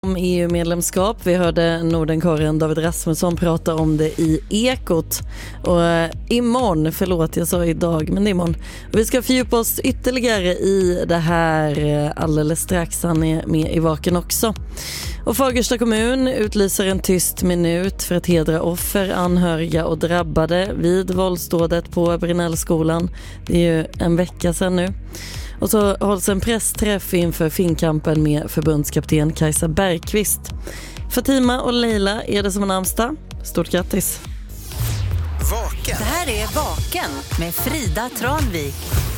Om EU-medlemskap. Vi hörde Nordenkorren David Rasmusson prata om det i Ekot. Och imorgon, förlåt jag sa idag, men det är imorgon. Och vi ska fördjupa oss ytterligare i det här alldeles strax. Han är med i vaken också. Och Fagersta kommun utlyser en tyst minut för att hedra offer, anhöriga och drabbade vid våldsdådet på Brinnellskolan. Det är ju en vecka sedan nu. Och så hålls en pressträff inför Finnkampen med förbundskapten Kajsa Bergqvist. Fatima och Leila är det som har namnsdag. Stort grattis! Vaken. Det här är Vaken med Frida Tranvik.